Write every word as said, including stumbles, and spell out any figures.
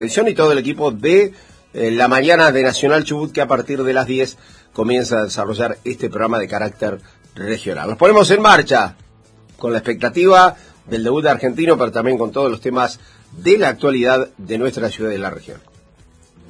Y todo el equipo de eh, la mañana de Nacional Chubut, que a partir de las diez comienza a desarrollar este programa de carácter regional. Nos ponemos en marcha con la expectativa del debut argentino, pero también con todos los temas de la actualidad de nuestra ciudad y de la región.